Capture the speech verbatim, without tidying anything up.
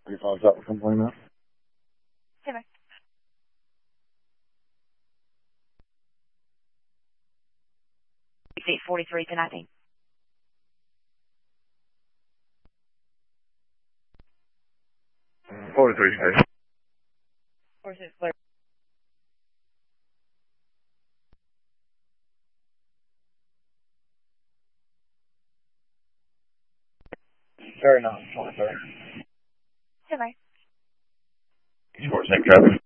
Three five up from point now. Hey, bye. Eight forty-three to nineteen. Forty-three station. Four six clear. Very nice. Forty-three. Hey, bye. Short neck traffic.